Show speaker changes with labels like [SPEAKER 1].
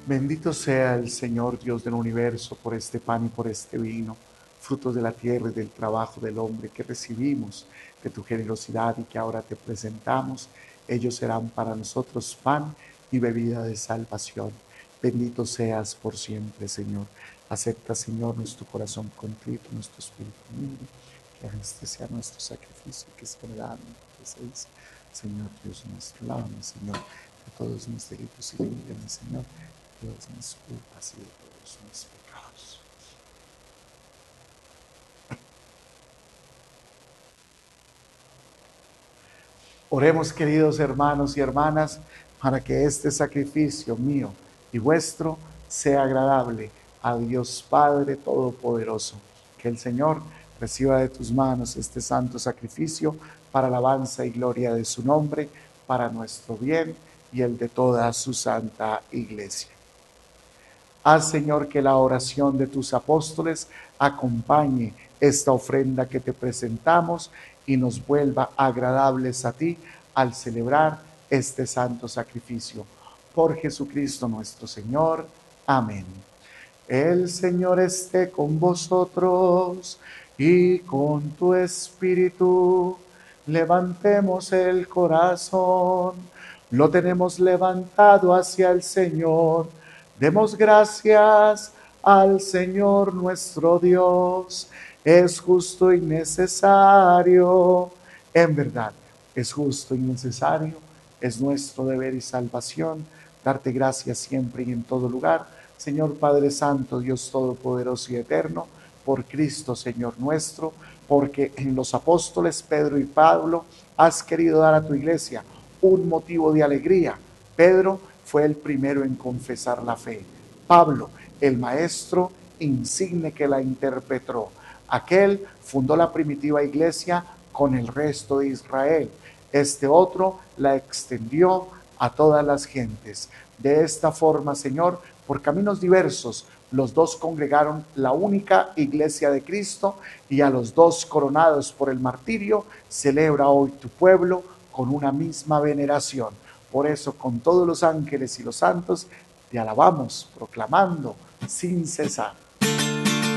[SPEAKER 1] Bendito sea el Señor Dios del universo por este pan y por este vino, frutos de la tierra y del trabajo del hombre que recibimos de tu generosidad y que ahora te presentamos. Ellos serán para nosotros pan y bebida de salvación. Bendito seas por siempre, Señor. Acepta, Señor, nuestro corazón contrito, nuestro espíritu humilde, que este sea nuestro sacrificio, que es agradable en tu presencia. Señor Dios nuestro, lávame, Señor, de todos mis delitos y límpiame, Señor, de todas mis culpas y de todos mis pecados. Oremos, queridos hermanos y hermanas, para que este sacrificio mío y vuestro sea agradable a Dios Padre Todopoderoso. Que el Señor reciba de tus manos este santo sacrificio para alabanza y gloria de su nombre, para nuestro bien y el de toda su santa iglesia. Haz, Señor, que la oración de tus apóstoles acompañe esta ofrenda que te presentamos y nos vuelva agradables a ti al celebrar este santo sacrificio. Por Jesucristo nuestro Señor. Amén. El Señor esté con vosotros y con tu espíritu. Levantemos el corazón. Lo tenemos levantado hacia el Señor. Demos gracias al Señor nuestro Dios. Es justo y necesario. En verdad, es justo y necesario. Es nuestro deber y salvación darte gracias siempre y en todo lugar, Señor Padre Santo, Dios Todopoderoso y Eterno, por Cristo, Señor nuestro, porque en los apóstoles Pedro y Pablo has querido dar a tu iglesia un motivo de alegría. Pedro fue el primero en confesar la fe. Pablo, el maestro insigne que la interpretó. Aquel fundó la primitiva iglesia con el resto de Israel. Este otro la extendió a todas las gentes. De esta forma, Señor, por caminos diversos, los dos congregaron la única iglesia de Cristo, y a los dos coronados por el martirio, celebra hoy tu pueblo con una misma veneración. Por eso, con todos los ángeles y los santos, te alabamos, proclamando sin cesar.